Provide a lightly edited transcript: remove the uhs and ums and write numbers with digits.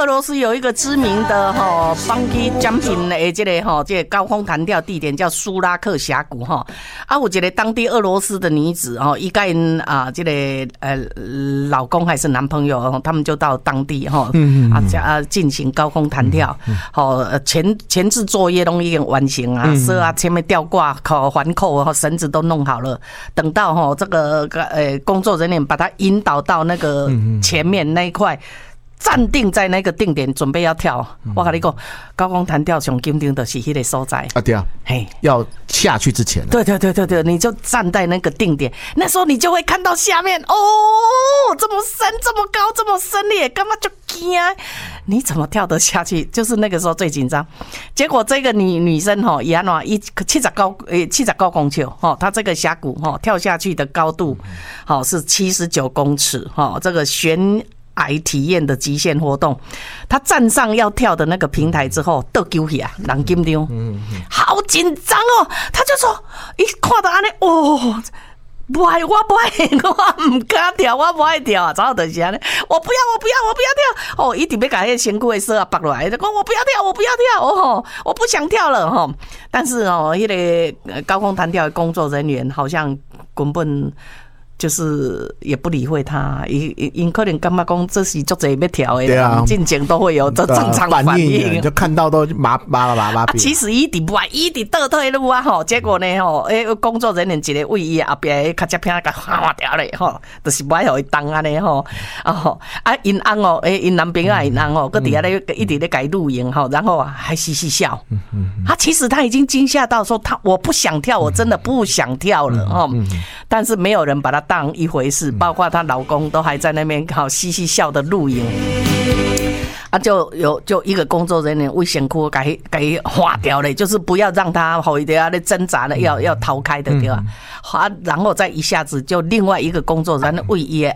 俄罗斯有一个知名的邦基 jumping 的这个高空弹跳地点叫苏拉克峡谷有一个当地俄罗斯的女子一个人这个老公还是男朋友他们就到当地进行高空弹跳前置作业都已经完成啊，绳啊前面吊挂环扣绳子都弄好了，等到这个工作人员把他引导到那个前面那一块。站定在那个定点，准备要跳。我跟你讲，高空弹跳上紧张就是那个所在啊，对啊，嘿，要下去之前， 对，你就站在那个定点，那时候你就会看到下面这么深、这么高、这么深烈，干嘛就惊？你怎么跳得下去？就是那个时候最紧张。结果这个女生伊安怎79公尺她这个峡谷跳下去的高度是79公尺这个悬崖体验的极限活动，他站上要跳的那个平台之后，倒丢起啊，人紧张，好紧张哦！他就说，一看到安尼，不爱，我唔敢跳，我不爱跳啊！早就是安尼，我不要跳！一直要把那身躯的绳啊拔落来，就讲我不要跳，我不想跳了但是那个高空弹跳的工作人员好像根本。就是也不理会他，因可能感觉讲这是足侪要跳的，对啊，进前都会有这正常反应， 就看到都麻。 其实伊伫不爱，伊伫倒退路啊结果呢工作人员一个为伊后边较接片甲划掉咧就是不爱互伊当安尼因翁因男朋友因翁佮底下咧一直咧改录影然后还嘻嘻笑，其实他已经惊吓到说我不想跳，我真的不想跳了但是没有人把他当一回事，包括她老公都还在那边嘻嘻笑的录影就一个工作人员为身躯给划掉了，就是不要让他一直在挣扎了，要逃开的对吧？然后再一下子就另外一个工作人员为伊的